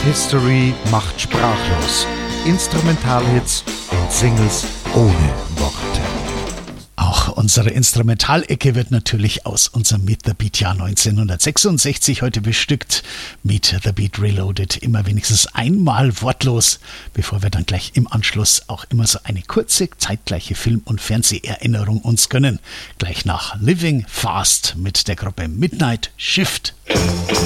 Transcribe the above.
History macht sprachlos. Instrumentalhits und Singles ohne Worte. Auch unsere Instrumentalecke wird natürlich aus unserem Meet the Beat Jahr 1966 heute bestückt. Meet the Beat Reloaded, immer wenigstens einmal wortlos, bevor wir dann gleich im Anschluss auch immer so eine kurze, zeitgleiche Film- und Fernseherinnerung uns gönnen. Gleich nach Living Fast mit der Gruppe Midnight Shift.